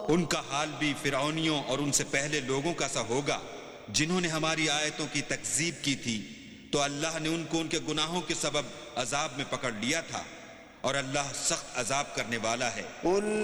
उनका हाल भी फिरौनियों और उनसे पहले लोगों का सा होगा जिन्होंने हमारी आयतों की तकज़ीब की थी, तो अल्लाह ने उनको उनके गुनाहों के सबब अजाब में पकड़ लिया था और अल्लाह सख्त अजाब करने वाला है।